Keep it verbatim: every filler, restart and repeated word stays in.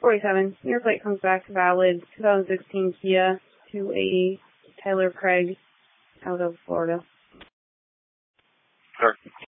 forty-seven. Your plate comes back valid. twenty sixteen Kia two eighty Tyler Craig out of Florida. Sure.